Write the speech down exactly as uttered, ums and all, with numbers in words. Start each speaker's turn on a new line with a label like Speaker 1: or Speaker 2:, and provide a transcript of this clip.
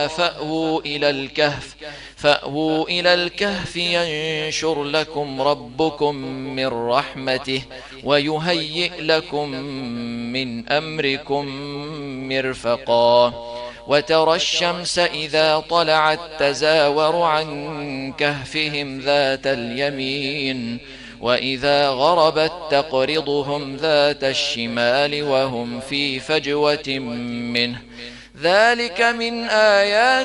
Speaker 1: فأووا إلى الكهف فأووا إلى الكهف ينشر لكم ربكم من رحمته ويهيئ لكم من أمركم مرفقا وترى الشمس إذا طلعت تزاور عن كهفهم ذات اليمين وإذا غربت تقرضهم ذات الشمال وهم في فجوة منه ذلك من آيات